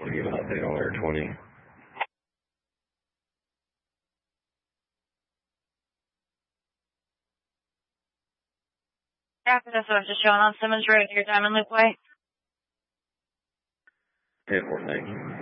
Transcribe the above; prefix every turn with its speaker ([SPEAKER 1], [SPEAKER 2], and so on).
[SPEAKER 1] to give an update on Air 20.
[SPEAKER 2] Traffic, that's what just showing on Simmons Road near Diamond Loop Way.
[SPEAKER 1] 10-4, thank you.